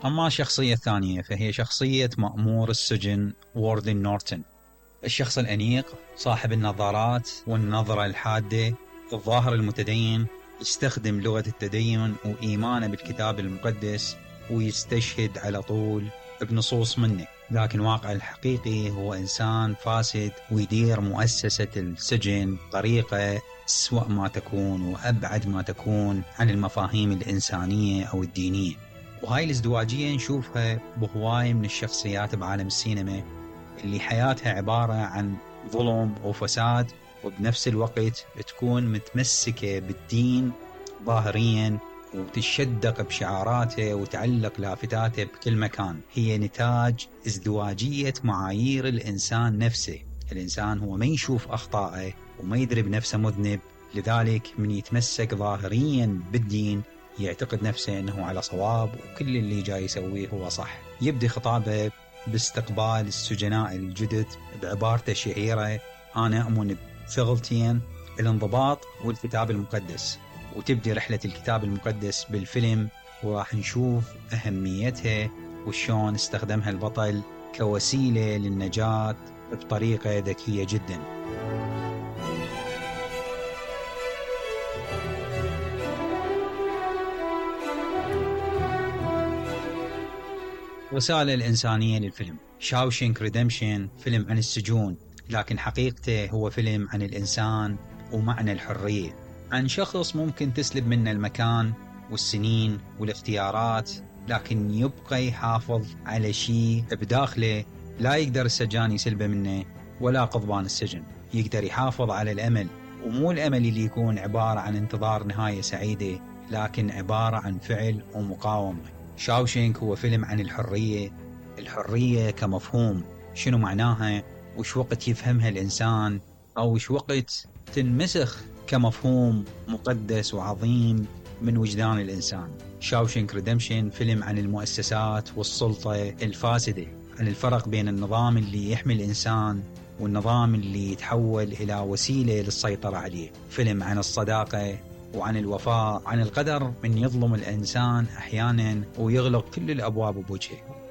أما الشخصية الثانية فهي شخصية مأمور السجن واردن نورتون، الشخص الأنيق صاحب النظارات والنظرة الحادة، الظاهر المتدين، يستخدم لغة التدين وإيمانه بالكتاب المقدس، ويستشهد على طول بنصوص منه. لكن واقع الحقيقي هو إنسان فاسد ويدير مؤسسة السجن بطريقة أسوأ ما تكون وأبعد ما تكون عن المفاهيم الإنسانية أو الدينية. وهاي الازدواجية نشوفها بهواية من الشخصيات بعالم السينما اللي حياتها عبارة عن ظلم وفساد، وبنفس الوقت تكون متمسكة بالدين ظاهريا وتشدق بشعاراته وتعلق لافتاته بكل مكان. هي نتاج ازدواجية معايير الإنسان نفسه. الإنسان هو ما يشوف أخطائه وما يدري بنفسه مذنب، لذلك من يتمسك ظاهريا بالدين يعتقد نفسه أنه على صواب وكل اللي جاي يسويه هو صح. يبدي خطابه باستقبال السجناء الجدد بعبارته الشهيرة: أنا أؤمن بشغلتين، الانضباط والكتاب المقدس. وتبدي رحلة الكتاب المقدس بالفيلم، وراح نشوف أهميتها وشون استخدمها البطل كوسيلة للنجاة بطريقة ذكية جدا. رسالة الإنسانية للفيلم: شاوشينك ريدمشن فيلم عن السجون، لكن حقيقته هو فيلم عن الإنسان ومعنى الحرية، عن شخص ممكن تسلب منه المكان والسنين والاختيارات، لكن يبقى يحافظ على شيء بداخله لا يقدر السجان يسلبه منه ولا قضبان السجن. يقدر يحافظ على الأمل، ومو الأمل اللي يكون عبارة عن انتظار نهاية سعيدة، لكن عبارة عن فعل ومقاومة. شاوشينك هو فيلم عن الحرية، الحرية كمفهوم، شنو معناها، وش وقت يفهمها الإنسان، أو وش وقت تنمسخ كمفهوم مقدس وعظيم من وجدان الإنسان. شاوشينك ريدمشن فيلم عن المؤسسات والسلطة الفاسدة، عن الفرق بين النظام اللي يحمي الإنسان والنظام اللي يتحول إلى وسيلة للسيطرة عليه. فيلم عن الصداقة وعن الوفاء، عن القدر من يظلم الإنسان أحيانا ويغلق كل الأبواب بوجهه.